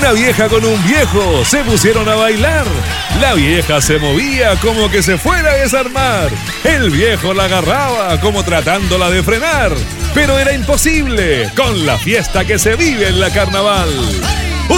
Una vieja con un viejo se pusieron a bailar. La vieja se movía como que se fuera a desarmar. El viejo la agarraba como tratándola de frenar. Pero era imposible con la fiesta que se vive en la carnaval.